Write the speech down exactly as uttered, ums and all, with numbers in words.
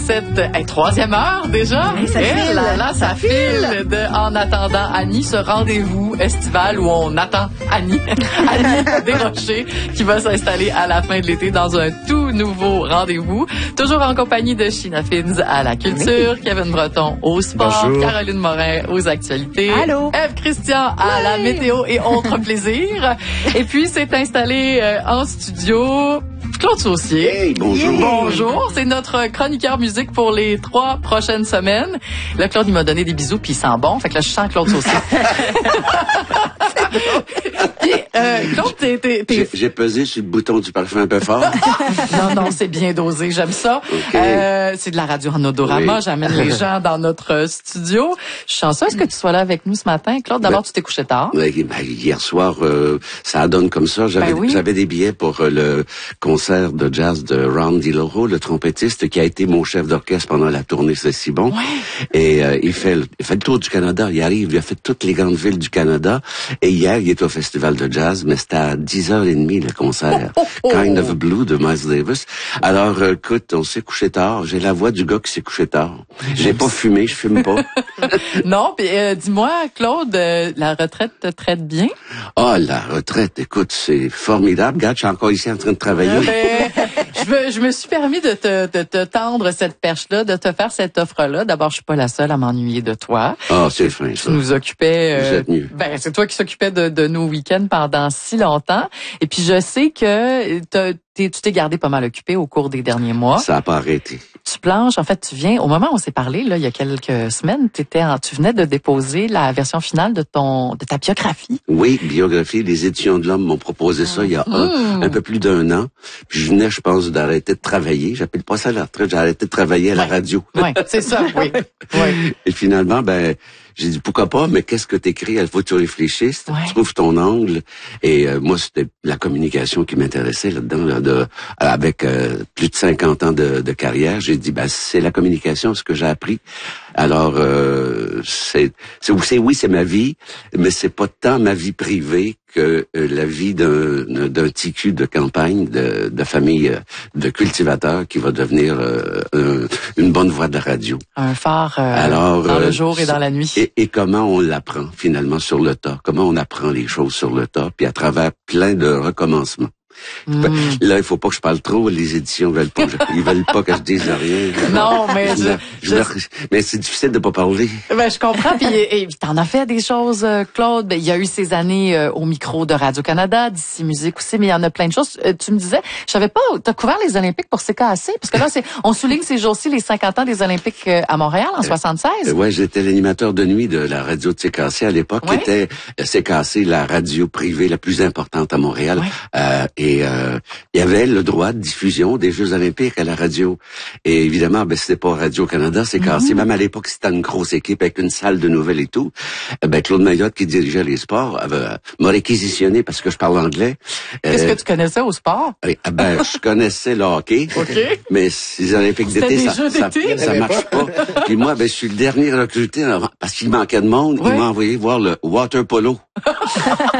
Cette hey, troisième heure déjà. Hey, ça Eh file, là, là, ça, ça file. file. De En attendant Annie, ce rendez-vous estival où on attend Annie, Annie Desrochers, qui va s'installer à la fin de l'été dans un tout nouveau rendez-vous. Toujours en compagnie de Sheena Fins à la culture, oui. Kevin Breton au sport, bonjour. Caroline Morin aux actualités, allô, Ève Christian à oui. la météo et autres plaisirs. Et puis s'est installé euh, en studio Claude Saucier. Hey, bonjour. Yeah. Bonjour, c'est notre chroniqueur musique pour les trois prochaines semaines. Là, Claude, il m'a donné des bisous, puis il sent bon. Fait que là, je sens Claude Saucier. Puis, euh, Claude, t'es... t'es, t'es... J'ai, j'ai pesé sur le bouton du parfum un peu fort. non, non, c'est bien dosé, j'aime ça. Okay. Euh, c'est de la radio en odorama, oui. J'amène les gens dans notre studio. Je suis chanceuse que tu sois là avec nous ce matin. Claude, d'abord, ben, tu t'es couché tard. Oui, ben, hier soir, euh, ça donne comme ça. J'avais, ben oui. j'avais des billets pour euh, le concert de jazz de Ron DiLoro, le trompettiste qui a été mon chef d'orchestre pendant la tournée C'est si bon. Ouais. Et euh, il fait il fait le tour du Canada, il arrive, il a fait toutes les grandes villes du Canada. Et hier, il est au festival de jazz, mais c'était à dix heures trente le concert. Oh, oh, oh. Kind of Blue de Miles Davis. Alors, euh, écoute, on s'est couché tard. J'ai la voix du gars qui s'est couché tard. J'ai pas fumé, je fume pas. non, puis euh, dis-moi, Claude, euh, la retraite te traite bien? Ah, oh, la retraite, écoute, c'est formidable. Regarde, je suis encore ici en train de travailler. Euh, je, me, je me suis permis de te, de te tendre cette perche-là, de te faire cette offre-là. D'abord, je suis pas la seule à m'ennuyer de toi. Ah, oh, c'est fin, ça. Tu nous occupais... Euh, Vous êtes mieux. Ben, c'est toi qui s'occupais de, de nos week-ends pendant si longtemps. Et puis, je sais que t'as, t'es, tu t'es gardé pas mal occupé au cours des derniers mois. Ça n'a pas arrêté. Tu planches, en fait, tu viens, au moment où on s'est parlé, là, il y a quelques semaines, t'étais en, tu venais de déposer la version finale de ton, de ta biographie. Oui, biographie. Les Éditions de l'Homme m'ont proposé ça il y a un, mmh. un peu plus d'un an. Puis je venais, je pense, d'arrêter de travailler. J'appelle pas ça la retraite, j'ai arrêté de travailler à la ouais. radio. Oui, c'est ça, oui. oui. Et finalement, ben, j'ai dit pourquoi pas, mais qu'est-ce que t'écris? Il faut que tu réfléchisses, ouais. tu trouves ton angle. Et euh, moi, c'était la communication qui m'intéressait là-dedans, là, de, avec euh, plus de cinquante ans de, de carrière. J'ai dit, ben c'est la communication, ce que j'ai appris. Alors, euh, c'est, c'est, c'est oui, c'est ma vie, mais c'est pas tant ma vie privée que euh, la vie d'un, d'un T Q de campagne, de, de famille euh, de cultivateurs qui va devenir euh, un, une bonne voix de la radio. Un phare euh, Alors, dans euh, le jour et dans la nuit. Et, et comment on l'apprend finalement sur le tas, comment on apprend les choses sur le tas, puis à travers plein de recommencements. Mmh. Là, il faut pas que je parle trop. Les éditions veulent pas. Ils veulent pas que je dise rien. Non, mais je, je, je, je, mais c'est difficile de pas parler. Ben je comprends. Puis et, et, t'en as fait des choses, Claude. Ben, il y a eu ces années euh, au micro de Radio Canada, d'ici Musique aussi, mais il y en a plein de choses. Euh, tu me disais, je savais pas. T'as couvert les Olympiques pour C K A C, parce que là, c'est, on souligne ces jours-ci les cinquante ans des Olympiques à Montréal en soixante-seize. Euh, ouais, j'étais l'animateur de nuit de la radio de C K A C à l'époque, ouais. qui était C K A C, la radio privée la plus importante à Montréal. Ouais. Euh, et euh, il y avait le droit de diffusion des Jeux olympiques à la radio. Et évidemment, ben c'était pas Radio-Canada, c'est cassé. Mm-hmm. Même à l'époque, c'était une grosse équipe avec une salle de nouvelles et tout. Ben Claude Mayotte, qui dirigeait les sports, avait, m'a réquisitionné parce que je parle anglais. Qu'est-ce euh, que tu connaissais au sport? Ben, je connaissais le hockey. Okay. Mais les Olympiques c'était d'été, des ça, jeux ça, d'été? ça, ça marche pas. Puis moi, ben, je suis le dernier recruté parce qu'il manquait de monde. Ouais. Il m'a envoyé voir le water polo.